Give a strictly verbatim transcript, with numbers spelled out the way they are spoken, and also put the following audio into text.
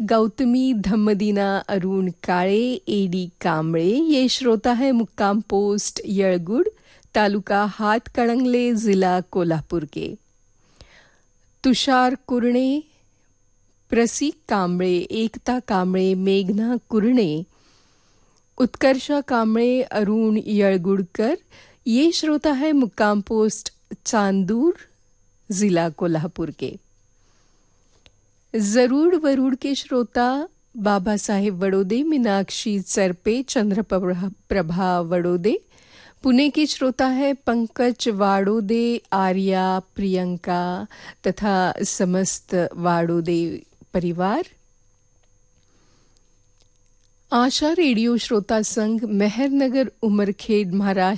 गौतमी धम्मदीना अरुण काळे AD Kamble ये श्रोता है मुक्काम पोस्ट यळगुड़ तालुका हाथकणंगले जिला कोल्हापुर के। तुषार कुरणे, प्रसीक कांबळे, एकता कांबळे, मेघना कुरणे, उत्कर्षा कांबळे, अरुण यळगुड़कर ये श्रोता है मुक्काम पोस्ट चांदूर जिला कोल्हापुर के। जरूर वरूड़ के श्रोता बाबा साहेब वडोदे, मीनाक्षी चरपे, चंद्रप्रभा वडोदे। पुणे के श्रोता है पंकज वाडोदे, आर्या, प्रियंका तथा समस्त वाडोदे परिवार। आशा रेडियो श्रोता संघ मेहरनगर उमरखेड महाराष्ट्र